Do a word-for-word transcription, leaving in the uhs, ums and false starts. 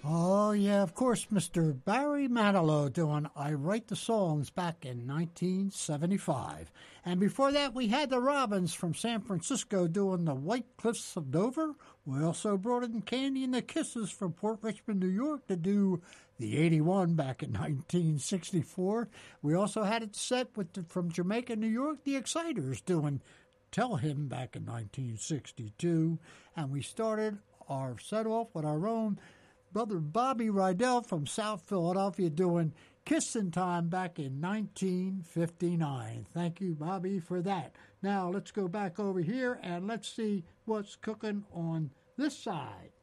Oh, yeah, of course, Mister Barry Manilow doing I Write the Songs back in nineteen seventy-five. And before that, we had the Robins from San Francisco doing the White Cliffs of Dover. We also brought in Candy and the Kisses from Port Richmond, New York to do the eighty-one back in nineteen sixty-four. We also had it set with the, from Jamaica, New York, the Exciters doing Tell Him back in nineteen sixty-two. And we started our set off with our own brother Bobby Rydell from South Philadelphia doing Kissin' Time back in nineteen fifty-nine. Thank you, Bobby, for that. Now, let's go back over here and let's see what's cooking on this side.